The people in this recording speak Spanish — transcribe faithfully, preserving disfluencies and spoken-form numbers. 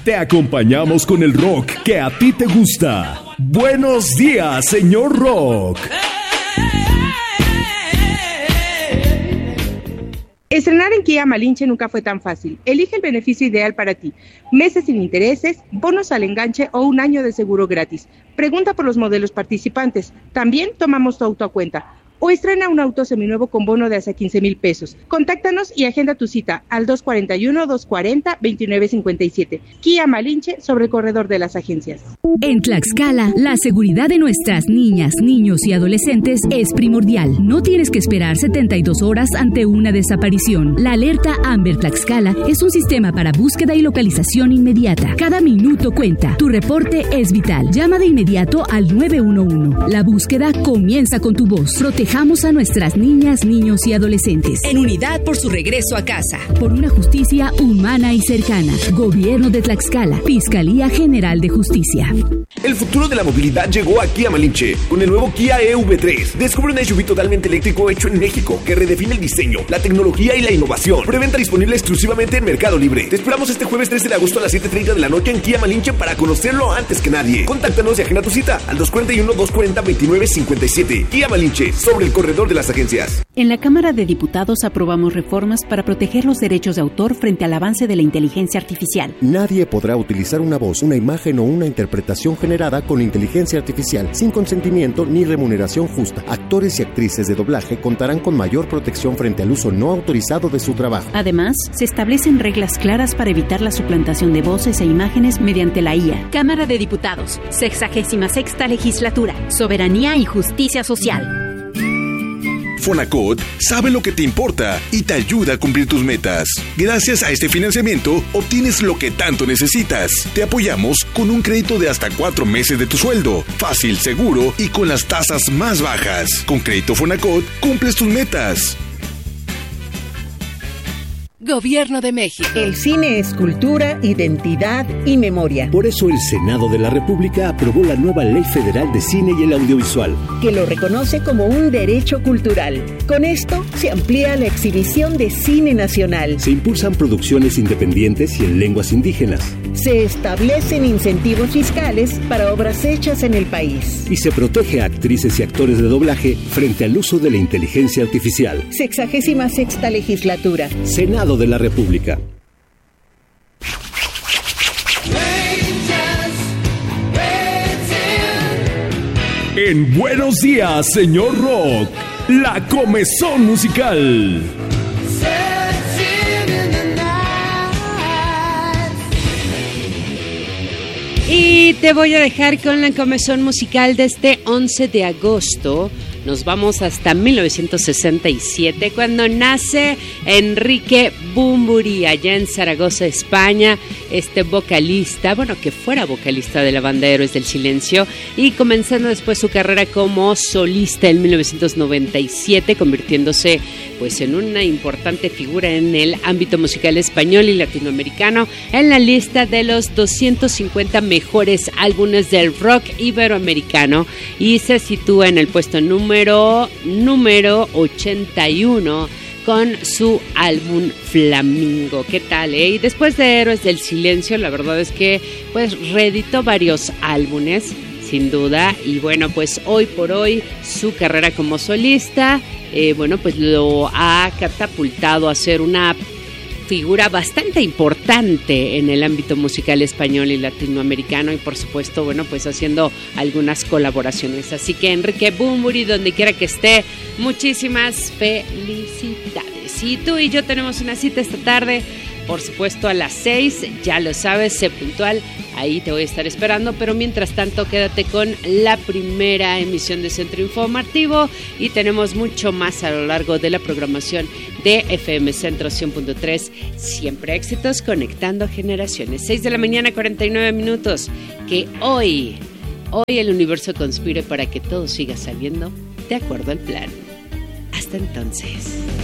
Te acompañamos con el rock que a ti te gusta. Buenos días, señor Rock. Estrenar en Kia Malinche nunca fue tan fácil. Elige el beneficio ideal para ti. Meses sin intereses, bonos al enganche o un año de seguro gratis. Pregunta por los modelos participantes. También tomamos tu auto a cuenta. O estrena un auto seminuevo con bono de hasta quince mil pesos. Contáctanos y agenda tu cita al dos cuatro uno, dos cuatro cero, dos nueve cinco siete. Kia Malinche, sobre el corredor de las agencias. En Tlaxcala, la seguridad de nuestras niñas, niños y adolescentes es primordial. No tienes que esperar setenta y dos horas ante una desaparición. La alerta Amber Tlaxcala es un sistema para búsqueda y localización inmediata. Cada minuto cuenta. Tu reporte es vital. Llama de inmediato al nueve uno uno. La búsqueda comienza con tu voz. Protejamos a nuestras niñas, niños y adolescentes. En unidad por su regreso a casa. Por una justicia humana y cercana. Gobierno de Tlaxcala. Fiscalía General de Justicia. El futuro de la movilidad llegó aquí a Malinche con el nuevo Kia E V tres. Descubre un S U V totalmente eléctrico hecho en México que redefine el diseño, la tecnología y la innovación. Preventa disponible exclusivamente en Mercado Libre. Te esperamos este jueves trece de agosto a las siete treinta de la noche en Kia Malinche para conocerlo antes que nadie. Contáctanos y agenda tu cita al dos cuatro uno, dos cuatro cero, dos nueve cinco siete. Kia Malinche, sobre el corredor de las agencias. En la Cámara de Diputados aprobamos reformas para proteger los derechos de autor frente al avance de la inteligencia artificial. Nadie podrá utilizar una voz, una imagen o una interpretación generada con inteligencia artificial sin consentimiento ni remuneración justa. Actores y actrices de doblaje contarán con mayor protección frente al uso no autorizado de su trabajo. Además, se establecen reglas claras para evitar la suplantación de voces e imágenes mediante la I A. Cámara de Diputados, sexagésima sexta legislatura, soberanía y justicia social. Fonacot sabe lo que te importa y te ayuda a cumplir tus metas. Gracias a este financiamiento, obtienes lo que tanto necesitas. Te apoyamos con un crédito de hasta cuatro meses de tu sueldo. Fácil, seguro y con las tasas más bajas. Con Crédito Fonacot, cumples tus metas. Gobierno de México. El cine es cultura, identidad y memoria. Por eso el Senado de la República aprobó la nueva Ley Federal de Cine y el Audiovisual, que lo reconoce como un derecho cultural. Con esto se amplía la exhibición de cine nacional. Se impulsan producciones independientes y en lenguas indígenas. Se establecen incentivos fiscales para obras hechas en el país. Y se protege a actrices y actores de doblaje frente al uso de la inteligencia artificial. Sexagésima sexta legislatura. Senado de la República. En Buenos Días, señor Rock, la comezón musical. Y te voy a dejar con la comezón musical de este once de agosto. Nos vamos hasta mil novecientos sesenta y siete, cuando nace Enrique Bunbury, allá en Zaragoza, España, este vocalista, bueno, que fuera vocalista de la banda Héroes del Silencio, y comenzando después su carrera como solista en mil novecientos noventa y siete, convirtiéndose pues en una importante figura en el ámbito musical español y latinoamericano, en la lista de los doscientos cincuenta mejores álbumes del rock iberoamericano, y se sitúa en el puesto número número ochenta y uno con su álbum Flamingo. ¿Qué tal, eh? Y después de Héroes del Silencio, la verdad es que pues reeditó varios álbumes, sin duda, y bueno, pues hoy por hoy su carrera como solista, eh, bueno, pues lo ha catapultado a ser una figura bastante importante en el ámbito musical español y latinoamericano, y por supuesto, bueno, pues haciendo algunas colaboraciones. Así que Enrique Bunbury, donde quiera que esté, muchísimas felicidades. Y tú y yo tenemos una cita esta tarde, por supuesto a las seis, ya lo sabes, sé puntual, ahí te voy a estar esperando, pero mientras tanto quédate con la primera emisión de Centro Informativo, y tenemos mucho más a lo largo de la programación de F M Centro cien punto tres, siempre éxitos conectando generaciones. seis de la mañana, cuarenta y nueve minutos, que hoy, hoy el universo conspire para que todo siga saliendo de acuerdo al plan. Hasta entonces.